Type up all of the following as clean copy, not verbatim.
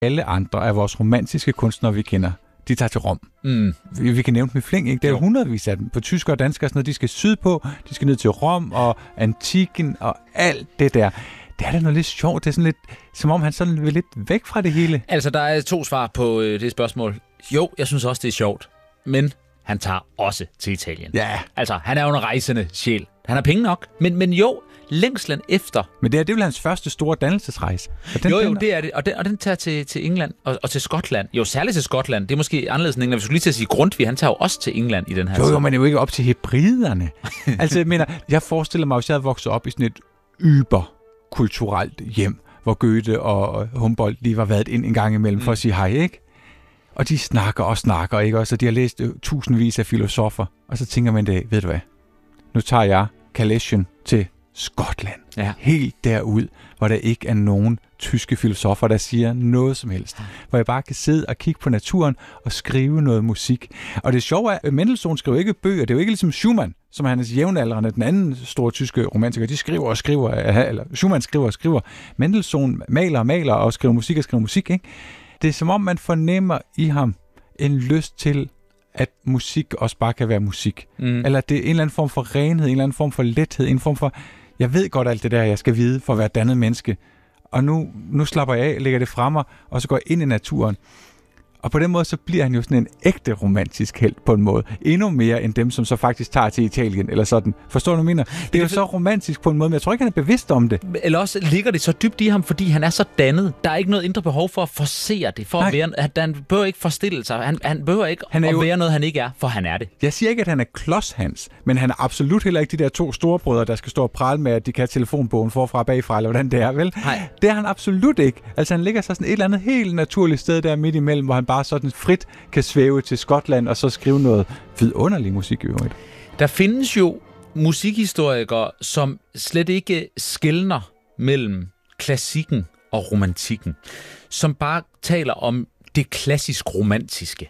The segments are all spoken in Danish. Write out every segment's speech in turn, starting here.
Alle andre af vores romantiske kunstnere, vi kender, de tager til Rom. Vi kan nævne dem i flæng, ikke? Det er jo hundredvis af dem. På tyskere og danskere og sådan noget, de skal sydpå, de skal ned til Rom og antikken og alt det der. Det er da noget lidt sjovt. Det er sådan lidt, som om han sådan vil lidt væk fra det hele. Altså, der er 2 svar på det spørgsmål. Jo, jeg synes også, det er sjovt. Men han tager også til Italien. Ja. Altså, han er jo en rejsende sjæl. Han har penge nok. Men jo, længslen efter. Men det er hans første store dannelsesrejse. Jo, det er det. Og den tager til England og til Skotland. Jo, særligt til Skotland. Det er måske anderledes end England. Vi skulle lige til at sige Grundtvig. Han tager jo også til England i den her tid. Jo, men det er jo ikke op til hebriderne. Altså, jeg forestiller mig, hvis jeg havde vokset op i sådan et kulturelt hjem, hvor Goethe og Humboldt lige var været ind en gang imellem for at sige hej, ikke? Og de snakker, ikke? Og så de har læst tusindvis af filosofer. Og så tænker man det, ved du hvad? Nu tager jeg Kalesjen til Skotland. Ja. Helt derud, hvor der ikke er nogen tyske filosofer, der siger noget som helst. Hvor jeg bare kan sidde og kigge på naturen og skrive noget musik. Og det sjove er, at Mendelssohn skriver ikke bøger. Det er jo ikke ligesom Schumann, som er hans jævnaldrende, den anden store tyske romantiker. De skriver og skriver, eller Schumann skriver og skriver. Mendelssohn maler og skriver musik, ikke? Det er som om, man fornemmer i ham en lyst til, at musik også bare kan være musik. Eller det er en eller anden form for renhed, en eller anden form for lethed, en form for, jeg ved godt alt det der, jeg skal vide for at være et dannet menneske. Og nu slapper jeg af, lægger det fra mig, og så går jeg ind i naturen. Og på den måde, så bliver han jo sådan en ægte romantisk helt på en måde. Endnu mere end dem, som så faktisk tager til Italien, eller sådan. Forstår du, hvad jeg mener? Det er jo så romantisk på en måde, men jeg tror ikke, han er bevidst om det. Eller også ligger det så dybt i ham, fordi han er så dannet. Der er ikke noget indre behov for at forsere det, for at være, han behøver ikke forstille sig. Han behøver ikke at være noget, han ikke er, for han er det. Jeg siger ikke, at han er klods Hans, men han er absolut heller ikke de der 2 storebrødre, der skal stå og prale med, at de kan telefonbogen forfra og bagfra, eller hvordan det er, vel? Nej. Det er han absolut ikke. Altså, han ligger så sådan et eller andet helt naturligt sted der midt imellem, hvor han bare sådan frit kan svæve til Skotland og så skrive noget vidunderlig musik i øvrigt. Der findes jo musikhistorikere, som slet ikke skelner mellem klassikken og romantikken, som bare taler om det klassisk romantiske,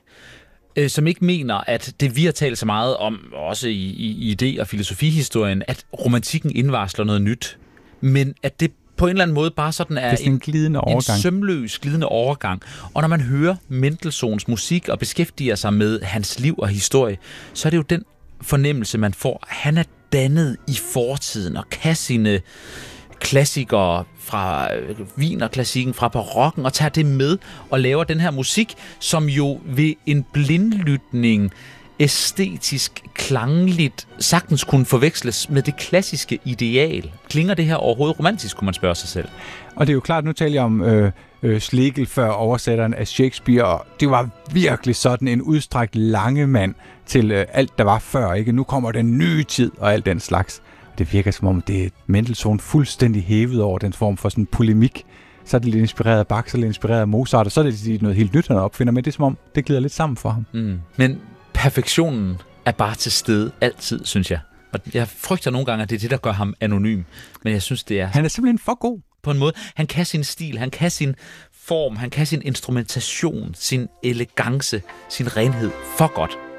som ikke mener, at det vi har talt så meget om, også i idé- og filosofihistorien, at romantikken indvarsler noget nyt, men at det på en eller anden måde bare sådan er en sømløs, glidende overgang. Og når man hører Mendelssohns musik og beskæftiger sig med hans liv og historie, så er det jo den fornemmelse, man får. Han er dannet i fortiden og kan sine klassikere fra Wienerklassikken, fra barokken, og tager det med og laver den her musik, som jo ved en blindlytning æstetisk, klangligt, sagtens kunne forveksles med det klassiske ideal. Klinger det her overhovedet romantisk, kunne man spørge sig selv? Og det er jo klart, nu taler jeg om Schlegel før oversætteren af Shakespeare, og det var virkelig sådan en udstrækt lange mand til alt, der var før, ikke? Nu kommer den nye tid og alt den slags. Det virker som om, det er Mendelssohn fuldstændig hævet over den form for sådan polemik. Så er det lidt inspireret af Bach, så er det lidt inspireret af Mozart, og så er det noget helt nyt, han opfinder, men det er som om, det glider lidt sammen for ham. Men perfektionen er bare til stede altid, synes jeg. Og jeg frygter nogle gange, at det er det, der gør ham anonym. Men jeg synes, det er... Han er simpelthen for god. På en måde. Han kan sin stil, han kan sin form, han kan sin instrumentation, sin elegance, sin renhed for godt.